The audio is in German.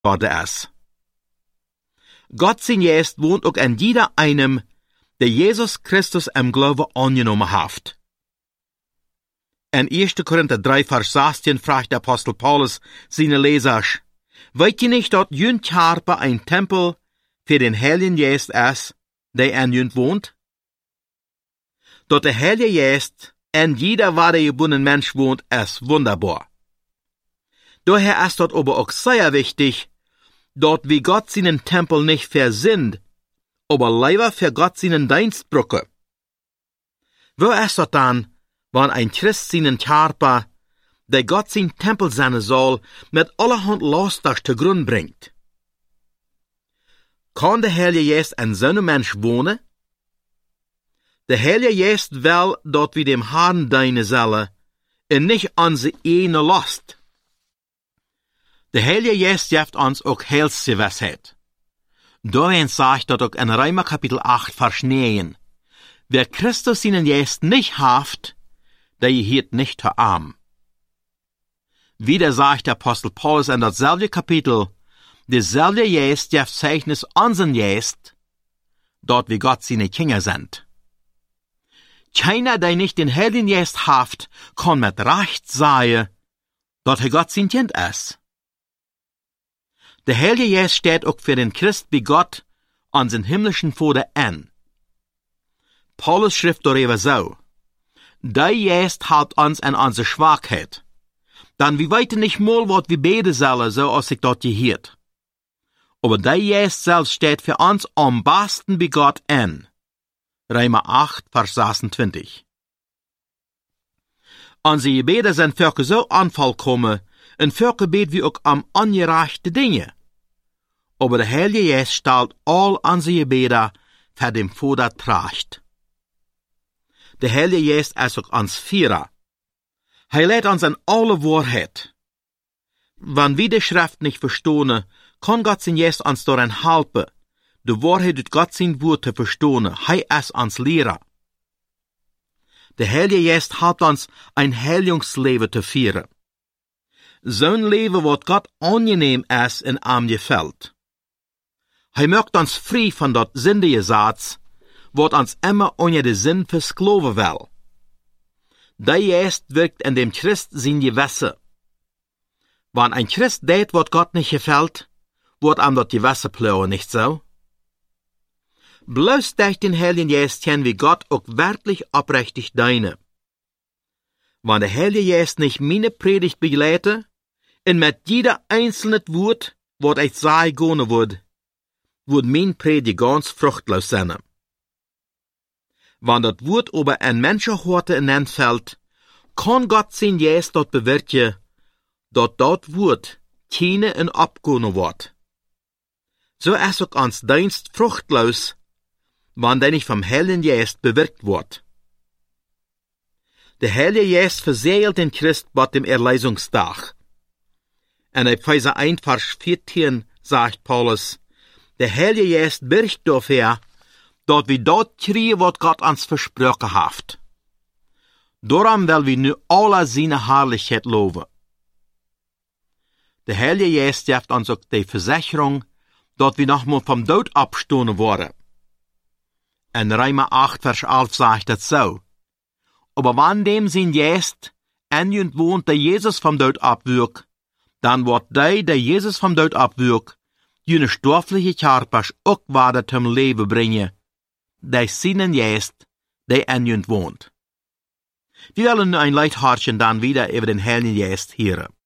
geworden ist. Gott sein Geist wohnt auch in jeder einem, der Jesus Christus im Glaube angenommen hat. In 1. Korinther 3, Vers 16 fragt der Apostel Paulus seine Leser, Weet ihr nicht, dass jün Karpe ein Tempel für den Heiligen Geist ist, der in jün wohnt? Dass der Heilige Geist in jeder wahrgeborenen Mensch wohnt, ist wunderbar. Daher ist dort aber auch sehr wichtig, dort wie Gott seinen Tempel nicht versinnt, aber leider für Gott seinen Dienst brücke. Wo ist dort dann, wenn ein Christ seinen Körper, der Gott sein Tempel sein soll, mit allerhand Lasters zu Grund bringt? Kann der Heilige Geist in so einem Mensch wohnen? Der Heilige Geist will, dort wie dem Herrn dienen soll, und nicht an sie eine Last. Der Heilige Geist gibt uns auch Heilsgewissheit. Darin sagt dort auch in Römer Kapitel 8, Vers 9, wer Christus seinen Geist nicht haft, der gehört nicht zu arm. Wieder sagt der Apostel Paulus in dasselbe Kapitel, derselbe Geist gibt Zeichnis unseren Geist, dort wie Gott seine Kinder sind. Keiner, der nicht den Heiligen Geist haft, kann mit Recht sagen, dort Gott sein Kind ist. Der Heilige Geist steht auch für den Christ wie Gott an den himmlischen Vater an. Paulus schrift darüber so, der Geist hat uns in unsere Schwachheit. Dann wir weiten nicht mal, was wir beten sollen, so als ich dort gehört. Aber der Geist selbst steht für uns am besten wie Gott an. Römer 8, Vers 26. Unsere Gebete sind für so anvollkommen, und für Gebet wie auch am angereichte Dinge. Aber der Heilige Geist stellt all unsere Gebete für den Vater tracht. Der Heilige Geist ist auch uns Führer. Er lädt uns an alle Wahrheit. Wenn wir die Schrift nicht verstehen, kann Gott sein Geist uns daran helfen, die Wahrheit durch Gott sein Wort zu verstehen. Er ist uns Lehrer. Der Heilige Geist hilft uns, ein Heilungsleben zu führen. So ein Leben, was Gott angenehm ist und ihm gefällt. Er macht uns frei von dort sündige Satz, was uns immer unter den Sinn versklaven will. Der Geist wirkt in dem Christ sein Gewässer. Wenn ein Christ tät, was Gott nicht gefällt, wird ihm dort Gewässer plauen, nicht so? Bloß durch den Heiligen Geist können wir Gott auch wirklich aufrichtig dienen. Wenn der Heilige Geist nicht meine Predigt begleite, und mit jeder einzelne Wort, was ich sage, gehen würde mein Predigt ganz fruchtlos sein. Wenn das Wort über ein Menschenhorte entfällt, kann Gott sein Geist dort bewirken, dass dort Wort keine in abgehen wird. So ist auch uns Dienst fruchtlos, wenn der nicht vom Heiligen Geist bewirkt wird. Der Heilige Geist verseelt den Christ bei dem Erlösungstag. In Epheser 1, Vers 14 sagt Paulus, der Heilige Geist birgt dafür, dass wir dort kriegen, was Gott uns versprochen hat. Darum will wir nu alle seine Herrlichkeit loben. Der Heilige Geist gibt uns auch die Versicherung, dass wir nochmal vom Tod abstehen werden. In Römer 8, Vers 11 sagt es so, aber wenn dem sein Geist in jemand wohnt, der Jesus vom Tod abwirkt, dann wird der Jesus vom Tod abwirkt, jene stoffliche Körper auch weiter zum Leben bringen, der seinen Geist, der in jemand wohnt. Wir wollen nun ein Leithartchen dann wieder über den Heiligen Geist hören.